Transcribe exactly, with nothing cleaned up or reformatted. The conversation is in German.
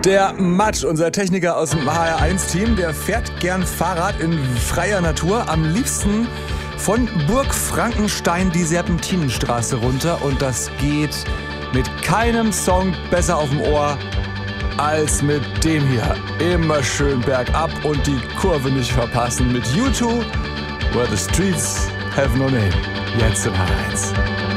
Der Matsch, unser Techniker aus dem H R eins Team, der fährt gern Fahrrad in freier Natur. Am liebsten von Burg Frankenstein die Serpentinenstraße runter. Und das geht mit keinem Song besser auf dem Ohr als mit dem hier. Immer schön bergab und die Kurve nicht verpassen mit U zwei, Where the Streets Have No Name. Jetzt im H R eins.